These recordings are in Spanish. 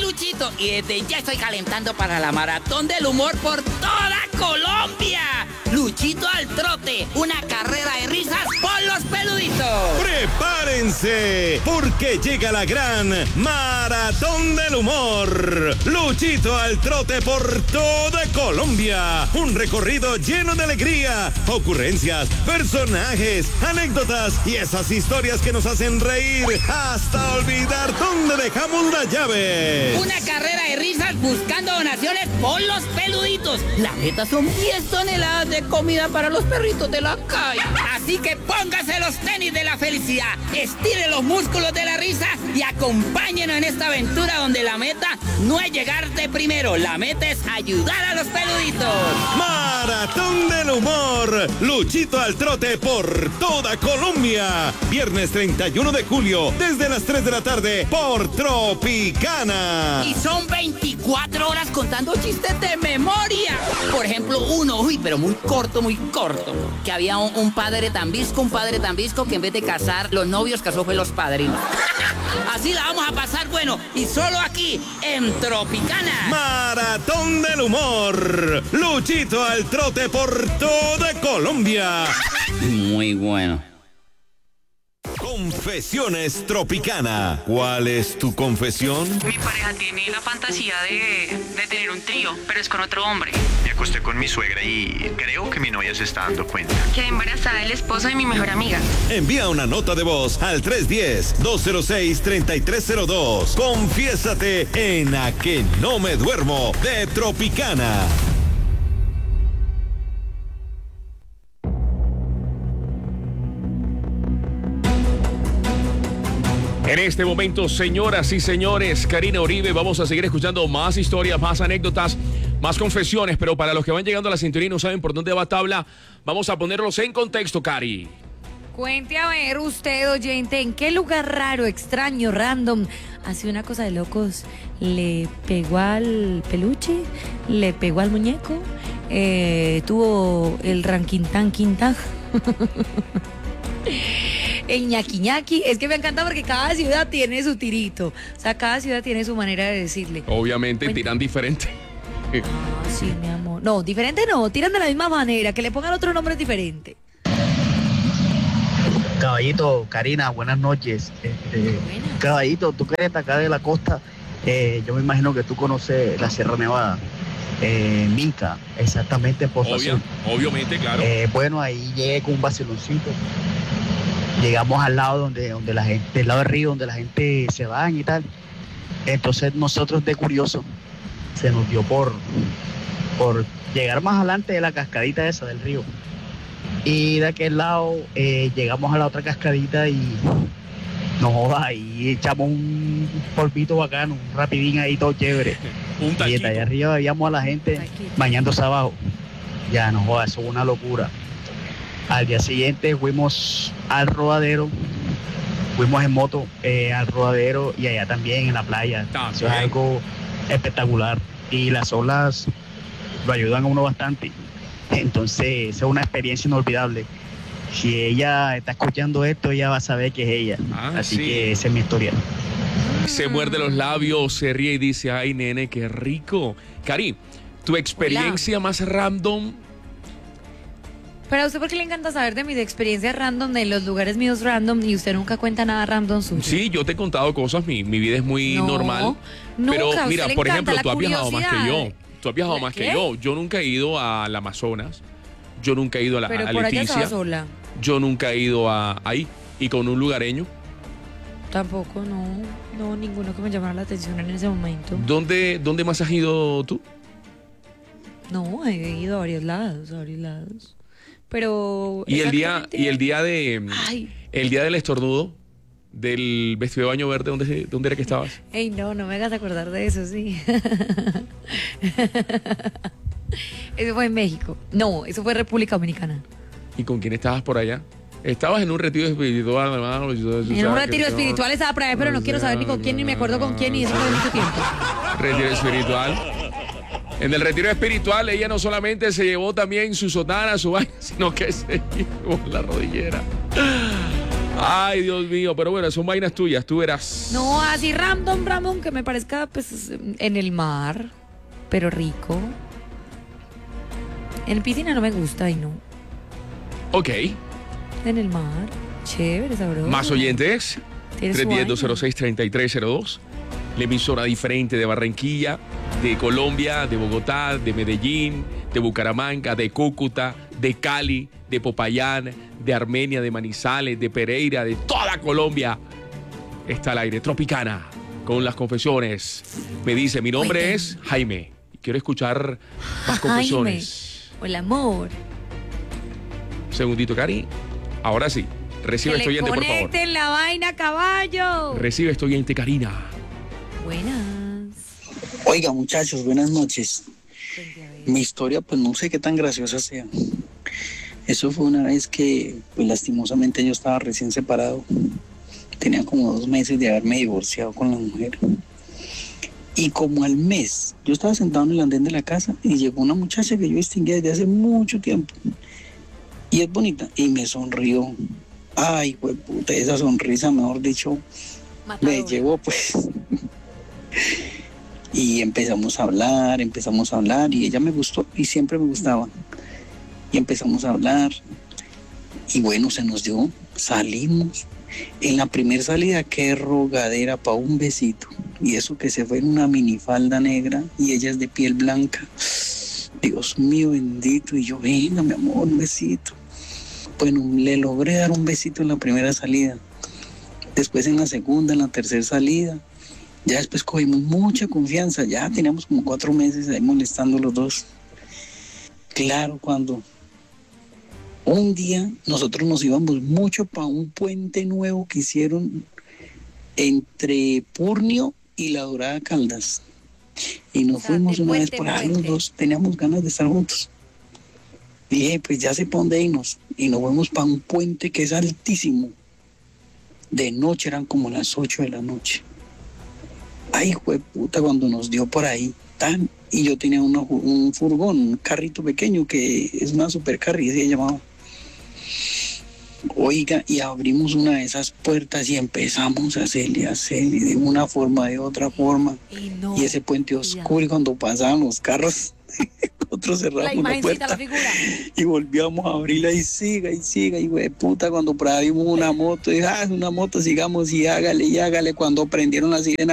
Luchito y desde ya estoy calentando para la maratón del humor por toda Colombia. Luchito al trote, una carrera de risas por los peluditos. ¡Prepárense! Porque llega la gran maratón del humor. Luchito al trote por toda Colombia. Un recorrido lleno de alegría, ocurrencias, personajes, anécdotas y esas historias que nos hacen reír hasta olvidar dónde dejamos la llave. Una carrera de risas buscando donaciones por los peluditos. La meta son 10 toneladas de comida para los perritos de la calle. Así que póngase los tenis de la felicidad, estire los músculos de la risa y acompáñenos en esta aventura donde la meta no es llegar de primero, la meta es ayudar a los peluditos. Maratón del humor. Luchito al trote por toda Colombia. Viernes 31 de julio, desde las 3 de la tarde, por Tropicana. Y son 24 horas contando chistes de memoria. Por ejemplo, uno, pero muy corto, que había un padre tan visco que en vez de casar los novios, casó fue los padrinos. Así la vamos a pasar, bueno, y solo aquí, en Tropicana. Maratón del humor. Luchito al trote por toda Colombia. Muy bueno. Confesiones Tropicana. ¿Cuál es tu confesión? Mi pareja tiene la fantasía de tener un trío, pero es con otro hombre. Me acosté con mi suegra y creo que mi novia se está dando cuenta. Quedé embarazada del esposo de mi mejor amiga. Envía una nota de voz al 310-206-3302. Confiésate en A que no me duermo de Tropicana. En este momento, señoras y señores, Karina Uribe, vamos a seguir escuchando más historias, más anécdotas, más confesiones, pero para los que van llegando a la sintonía y no saben por dónde va tabla, vamos a ponerlos en contexto, Cari. Cuente a ver usted, oyente, ¿en qué lugar raro, extraño, random, hace una cosa de locos? ¿Le pegó al peluche? ¿Le pegó al muñeco? ¿Tuvo el ranquintán quintán? El ñaqui ñaqui, es que me encanta porque cada ciudad tiene su tirito, o sea, cada ciudad tiene su manera de decirle. Obviamente tiran diferente. Ah, sí, mi amor. No, diferente no, tiran de la misma manera, que le pongan otro nombre diferente. Caballito, Karina, buenas noches. Caballito, tú que eres de acá de la costa, yo me imagino que tú conoces la Sierra Nevada. Minca, exactamente en Pozación. Obviamente, claro. Bueno, ahí llegué con un vaciloncito. Llegamos al lado donde la gente, del lado del río, donde la gente se baña y tal. Entonces nosotros de curioso se nos dio por llegar más adelante de la cascadita esa del río. Y de aquel lado llegamos a la otra cascadita y no jodas, ahí echamos un polvito bacano, un rapidín ahí todo chévere. Un taquito. Y desde allá arriba veíamos a la gente bañándose abajo. Ya no jodas, eso es una locura. Al día siguiente fuimos al rodadero, fuimos en moto al rodadero y allá también en la playa. Eso es algo espectacular y las olas lo ayudan a uno bastante. Entonces, es una experiencia inolvidable. Si ella está escuchando esto, ella va a saber que es ella. Así que esa es mi historia. Se muerde los labios, se ríe y dice, ay, nene, qué rico. Cari, tu experiencia más random. Pero a usted, ¿por qué le encanta saber de mis experiencias random, de los lugares míos random, y usted nunca cuenta nada random suyo? Sí, yo te he contado cosas, mi vida es muy normal. Nunca, pero mira, por ejemplo, tú has viajado más que yo. Tú has viajado más que yo. Yo nunca he ido al Amazonas. Yo nunca he ido a pero a por allá Leticia. estaba sola. Yo nunca he ido ahí. Y con un lugareño. Tampoco, no, ninguno que me llamara la atención en ese momento. ¿Dónde más has ido tú? No, he ido a varios lados. Pero... Y el día del estornudo, del vestido de baño verde, ¿dónde era que estabas? Ey, no me hagas acordar de eso, sí. Eso fue en México. No, eso fue en República Dominicana. ¿Y con quién estabas por allá? Estabas en un retiro espiritual, hermano. En un retiro espiritual estaba por ahí, pero no quiero saber ni con quién, ni me acuerdo con quién, y eso fue mucho tiempo. Retiro espiritual. En el retiro espiritual, ella no solamente se llevó también su sotana, su baño, sino que se llevó la rodillera. Ay, Dios mío, pero bueno, son vainas tuyas, tú verás. No, así random, que me parezca pues en el mar, pero rico. En piscina no me gusta y no. Ok. En el mar, chévere, sabroso. Más oyentes. Tiene su vaina. 310-206-3302. La emisora diferente de Barranquilla, de Colombia, de Bogotá, de Medellín, de Bucaramanga, de Cúcuta, de Cali, de Popayán, de Armenia, de Manizales, de Pereira, de toda Colombia. Está al aire Tropicana con las confesiones. Me dice, mi nombre Cuéntame. es Jaime. Quiero escuchar más confesiones. Hola, amor. Segundito, Cari. Ahora sí. Recibe Que este le oyente, por favor. conecten la vaina, caballo. Recibe este oyente, Karina. Buenas. Oiga, muchachos, buenas noches. Cuente, a ver. Mi historia, pues no sé qué tan graciosa sea. Eso fue una vez que, pues lastimosamente yo estaba recién separado. Tenía como 2 meses de haberme divorciado con la mujer. Y como al mes, yo estaba sentado en el andén de la casa y llegó una muchacha que yo distinguía desde hace mucho tiempo. Y es bonita. Y me sonrió. Ay, pues puta, esa sonrisa, mejor dicho, me Matador. llevó pues. Y empezamos a hablar y ella me gustó y siempre me gustaba. Y empezamos a hablar y bueno, se nos dio, salimos. En la primera salida, qué rogadera para un besito. Y eso que se fue en una minifalda negra y ella es de piel blanca. Dios mío bendito. Y yo, venga mi amor, un besito. Bueno, le logré dar un besito en la primera salida. Después en la segunda, en la tercera salida. Ya después cogimos mucha confianza. Ya teníamos como 4 meses ahí molestando los dos. Claro, cuando un día nosotros nos íbamos mucho para un puente nuevo que hicieron entre Purnio y La Dorada Caldas. Y nos O sea, fuimos de una vez puente por en ahí, los puente. dos teníamos ganas de estar juntos. Dije, pues ya sé para dónde irnos. Y nos fuimos para un puente que es altísimo. De noche eran como las 8 de la noche. Ay, puta, cuando nos dio por ahí, tan. Y yo tenía un furgón, un carrito pequeño que es una supercarry, así se llamaba. Oiga, y abrimos una de esas puertas y empezamos a hacerle de una forma, de otra forma. Y no. Y ese puente oscuro, y cuando pasaban los carros, nosotros La cerramos la imagencita, puerta la figura. y volvíamos a abrirla y siga, y puta, cuando por ahí vimos una moto, y es una moto, sigamos y hágale, cuando prendieron la sirena,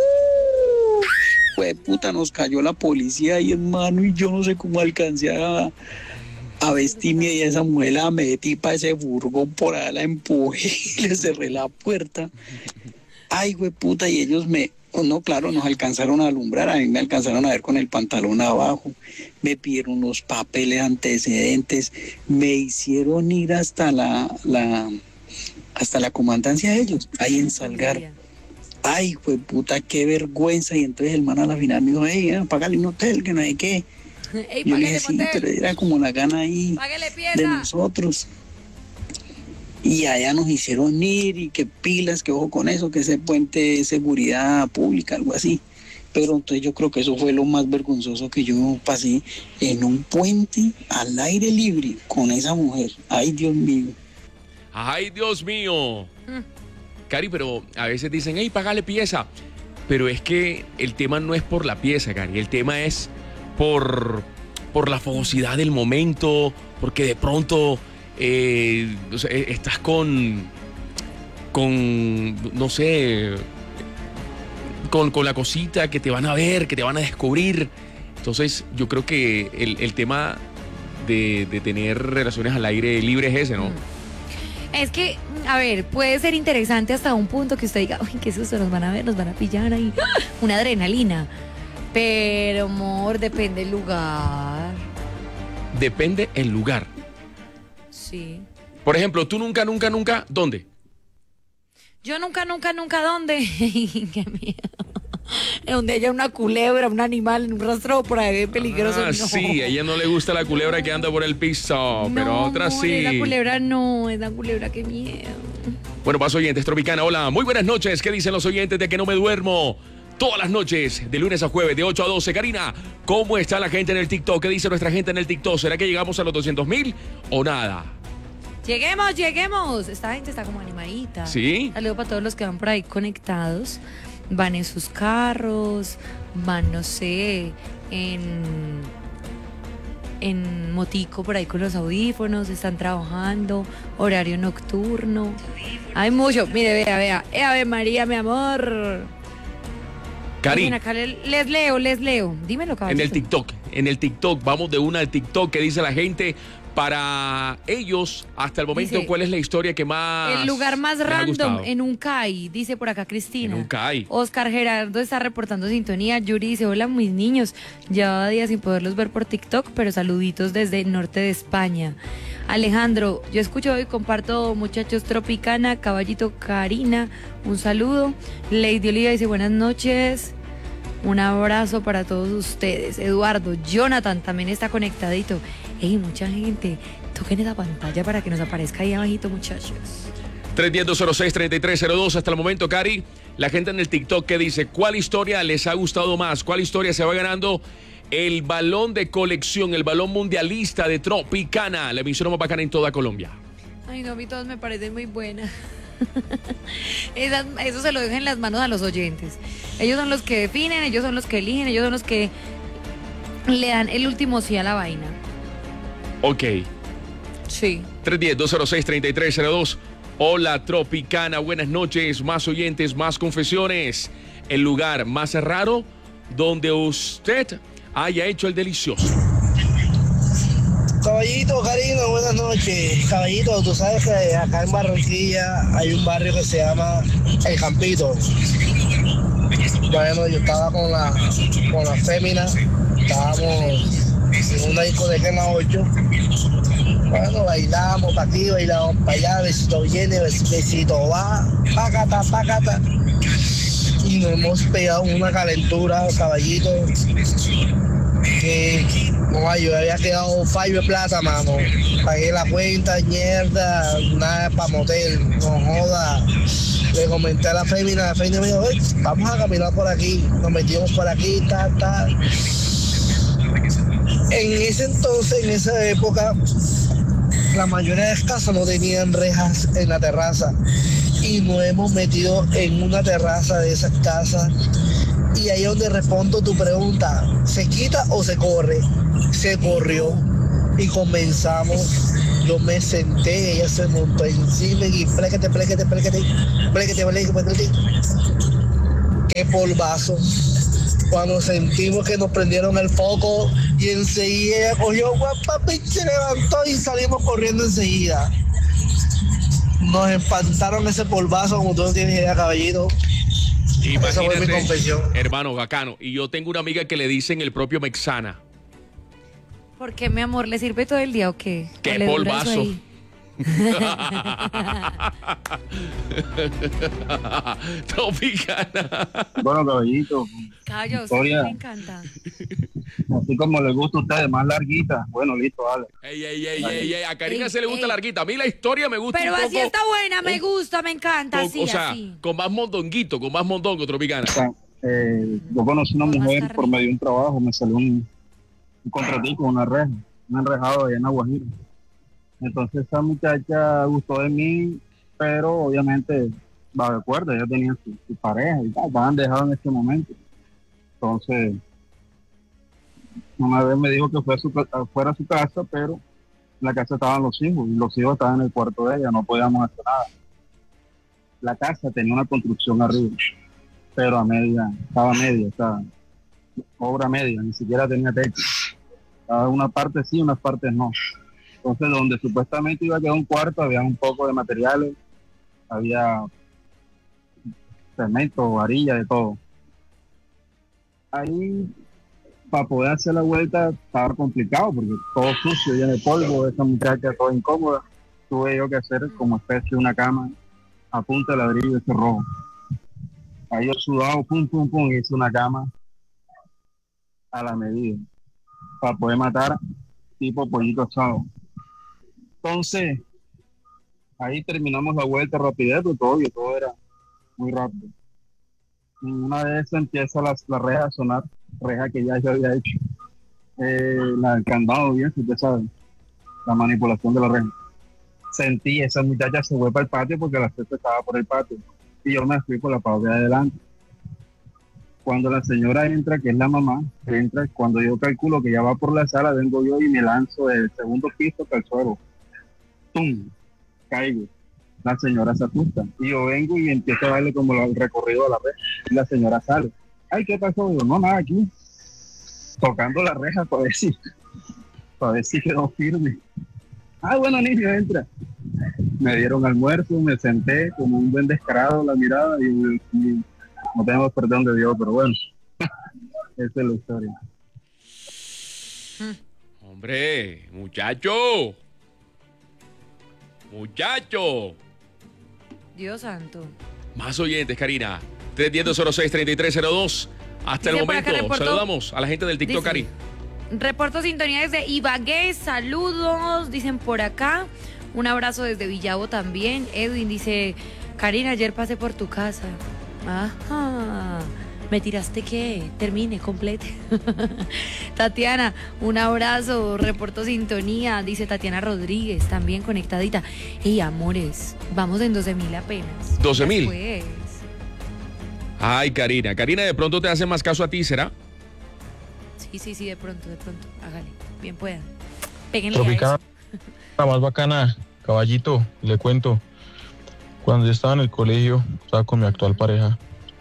puta, nos cayó la policía ahí, hermano, y yo no sé cómo alcancé a vestirme y a esa mujer la metí para ese furgón, por allá la empujé y le cerré la puerta. Ay, puta, y ellos no, claro, nos alcanzaron a alumbrar, a mí me alcanzaron a ver con el pantalón abajo, me pidieron los papeles antecedentes, me hicieron ir hasta hasta la comandancia de ellos, ahí en Salgar. Ay, puta, qué vergüenza. Y entonces el man a la final me dijo, hey, págale un hotel, que no hay qué. Ey, Yo le págale dije, sí, motel. pero era como la gana ahí Págale de pieza. nosotros. Y allá nos hicieron ir y que pilas, que ojo con eso, que ese puente es seguridad pública, algo así. Pero entonces yo creo que eso fue lo más vergonzoso que yo pasé en un puente al aire libre con esa mujer. Ay, Dios mío. Ay, Dios mío. Cari, pero a veces dicen, hey, págale pieza. Pero es que el tema no es por la pieza, Cari. El tema es por la fogosidad del momento, porque de pronto o sea, estás con, no sé, con la cosita que te van a ver, que te van a descubrir. Entonces, yo creo que el tema de tener relaciones al aire libre es ese, ¿no? Es que, a ver, puede ser interesante hasta un punto que usted diga, uy, qué susto, nos van a ver, nos van a pillar ahí. Una adrenalina. Pero, amor, depende del lugar. Depende el lugar. Sí. Por ejemplo, tú nunca, ¿dónde? Yo nunca, ¿dónde? Qué miedo. Donde haya una culebra, un animal, un rastro por ahí peligroso. Ah, no. sí, a ella no le gusta la culebra que anda por el piso, pero a otras amor, sí. Esa culebra no, esa culebra, qué miedo. Bueno, paso oyentes, Tropicana, hola, muy buenas noches. ¿Qué dicen los oyentes de que no me duermo? Todas las noches, de lunes a jueves, de 8 a 12. Karina, ¿cómo está la gente en el TikTok? ¿Qué dice nuestra gente en el TikTok? ¿Será que llegamos a los 200,000 o nada? Lleguemos. Esta gente está como animadita. Sí. Saludo para todos los que van por ahí conectados. Van en sus carros, van, no sé, en motico por ahí con los audífonos, están trabajando, horario nocturno. Hay mucho. Mire, vea. Ave María, mi amor. Cari. Miren, acá les leo. Dímelo, caballito. En el TikTok, vamos de una al TikTok que dice la gente. Para ellos, hasta el momento, Dice, ¿cuál es la historia que más el lugar más les ha random gustado? en Uncay, dice por acá Cristina. En Uncay. Oscar Gerardo está reportando sintonía. Yuri dice, hola mis niños, llevaba días sin poderlos ver por TikTok, pero saluditos desde el norte de España. Alejandro, yo escucho y comparto, muchachos, Tropicana, Caballito, Karina, un saludo. Lady Oliva dice, buenas noches. Un abrazo para todos ustedes. Eduardo, Jonathan también está conectadito. Ey, mucha gente, toquen esa pantalla para que nos aparezca ahí abajito, muchachos. 310-06-3302 hasta el momento, Cari. La gente en el TikTok que dice, ¿cuál historia les ha gustado más? ¿Cuál historia se va ganando el balón de colección, el balón mundialista de Tropicana, la emisora más bacana en toda Colombia? Ay, no, a mí todos me parecen muy buenas. Eso se lo dejan en las manos a los oyentes. Ellos son los que definen, ellos son los que eligen, ellos son los que le dan el último sí a la vaina. Ok. Sí. 310-206-3302. Hola, Tropicana, buenas noches. Más oyentes, más confesiones. El lugar más raro donde usted haya hecho el delicioso. Caballito, Karina, buenas noches. Caballito, tú sabes que acá en Barranquilla hay un barrio que se llama El Campito. Bueno, yo estaba con la fémina, estábamos en una discoteca en la 8. Bueno, bailamos para aquí, bailamos para allá, besito viene, besito va, pácata. Y nos hemos pegado una calentura, caballito, que no, yo había quedado fallo de plata, mano. Pagué la cuenta, mierda, nada para motel, no joda. Le comenté a la fémina me dijo, vamos a caminar por aquí. Nos metimos por aquí, ta. En ese entonces, en esa época, la mayoría de las casas no tenían rejas en la terraza. Y nos hemos metido en una terraza de esas casas. Y ahí es donde respondo tu pregunta, ¿se quita o se corre? Se corrió y comenzamos. Yo me senté, ella se montó encima y pléquete. Qué polvazo. Cuando sentimos que nos prendieron el foco y enseguida ella cogió guapapi, se levantó y salimos corriendo enseguida. Nos espantaron ese polvazo, como tú no tienes idea, caballito. Imagínate, esa fue mi confesión. Hermano, bacano. Y yo tengo una amiga que le dicen el propio Mexana. ¿Por qué, mi amor? ¿Le sirve todo el día o qué? ¡Qué ¿O le dura polvazo! eso ahí? Tropicana. Bueno, caballito, Caballo, historia. me encanta. Así como les gusta a ustedes, más larguita. Bueno, listo, dale. Ey, a Karina Ey, se le gusta ey. larguita. A mí la historia me gusta Pero un así poco. está buena, me gusta, me encanta, Con, así, o sea, así. con más mondonguito, con más mondongo, Tropicana. O sea, yo conocí una Con más mujer carne. por medio de un trabajo, me salió un contratico, una reja, un enrejado allá en Aguajiro. Entonces esa muchacha gustó de mí, pero obviamente, va de acuerdo, ella tenía su pareja y tal, estaban dejados en este momento. Entonces, una vez me dijo que fuera a su casa, pero en la casa estaban los hijos, y los hijos estaban en el cuarto de ella, no podíamos hacer nada. La casa tenía una construcción arriba, pero estaba obra media, ni siquiera tenía techo. Estaba una parte sí, unas partes no. Entonces, donde supuestamente iba a quedar un cuarto, había un poco de materiales, había cemento, varilla, de todo. Ahí, para poder hacer la vuelta, estaba complicado, porque todo sucio, lleno de polvo, esa muchacha toda incómoda. Tuve yo que hacer como especie de una cama a punta de ladrillo ese rojo. Ahí yo sudado, pum, hice una cama a la medida, para poder matar tipo pollito asado. Entonces, ahí terminamos la vuelta rapidez, todo era muy rápido. Y una vez empieza la reja a sonar, reja que ya yo había hecho. El candado, bien, si usted sabe, la manipulación de la reja. sentí, esa muchacha se fue para el patio porque la fiesta estaba por el patio y yo me fui por la parte de adelante. Cuando la señora entra, que es la mamá, entra, cuando yo calculo que ya va por la sala, vengo yo y me lanzo del segundo piso hasta el suelo. ¡Tum! Caigo. La señora se asusta y yo vengo y empiezo a darle como el recorrido de la reja y la señora sale. Ay, ¿qué pasó? Yo, no, nada, aquí tocando la reja para ver si quedó firme. Ah, bueno, niño, entra. Me dieron almuerzo, me senté como un buen descarado la mirada y no tenemos perdón de Dios, pero bueno, esa es la historia. Hombre, muchacho. Dios santo. Más oyentes, Karina. 310-206-3302. Hasta Dice el por acá, momento, saludamos a la gente del TikTok, dice, Cari. Reporto sintonía desde Ibagué, saludos, dicen por acá. Un abrazo desde Villavo también. Edwin dice, Karina, ayer pasé por tu casa. Ajá. ¿Me tiraste qué? Termine, complete. Tatiana, un abrazo, reporto sintonía, dice Tatiana Rodríguez, también conectadita. Y amores, vamos en 12.000 apenas. 12.000. Después. Ay, Karina. Karina de pronto te hace más caso a ti, ¿será? Sí, de pronto, hágale, bien puedan. Péguenle Tropicana, a eso. la más bacana, caballito, le cuento. Cuando yo estaba en el colegio, estaba con mi actual pareja.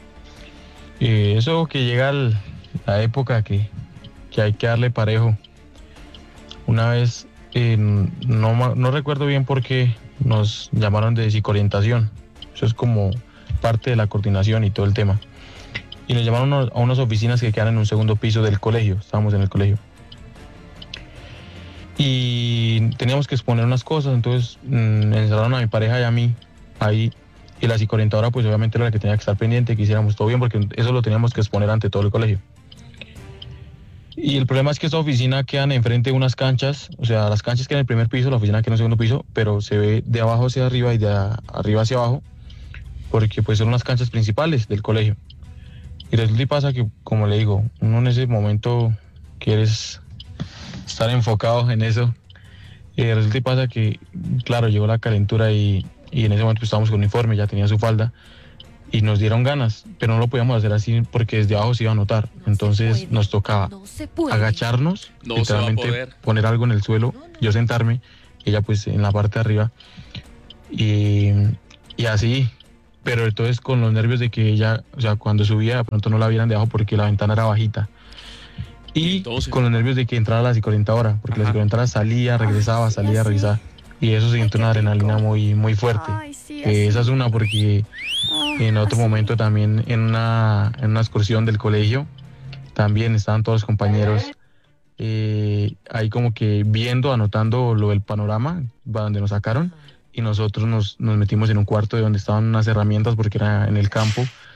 Eso que llega la época que hay que darle parejo. Una vez, no recuerdo bien por qué nos llamaron de psicoorientación. Eso es como parte de la coordinación y todo el tema. Y nos llamaron a unas oficinas que quedan en un segundo piso del colegio. Estábamos en el colegio. Y teníamos que exponer unas cosas, entonces encerraron a mi pareja y a mí ahí. Y la psicoorientadora pues obviamente era la que tenía que estar pendiente, que hiciéramos todo bien, porque eso lo teníamos que exponer ante todo el colegio. Y el problema es que esta oficina quedan enfrente de unas canchas, o sea, las canchas quedan en el primer piso, la oficina queda en el segundo piso, pero se ve de abajo hacia arriba y de arriba hacia abajo, porque pues son las canchas principales del colegio. Y resulta y pasa que, como le digo, uno en ese momento quieres estar enfocado en eso, y resulta y pasa que, claro, llegó la calentura y en ese momento pues, estábamos con uniforme, ya tenía su falda, y nos dieron ganas, pero no lo podíamos hacer así porque desde abajo se iba a notar. Entonces nos tocaba agacharnos, literalmente poner algo en el suelo, yo sentarme, ella pues en la parte de arriba, y así, pero entonces con los nervios de que ella, o sea, cuando subía de pronto no la vieran de abajo porque la ventana era bajita. Y entonces, con los nervios de que entrara la psicoorientadora, porque la psicoorientadora salía, regresaba, salía, regresaba. Y eso se siente una adrenalina muy, muy fuerte. Ay, sí, esa es una, porque en otro momento también en una excursión del colegio, también estaban todos los compañeros ahí como que viendo, anotando lo del panorama, donde nos sacaron, y nosotros nos metimos en un cuarto de donde estaban unas herramientas, porque era en el campo,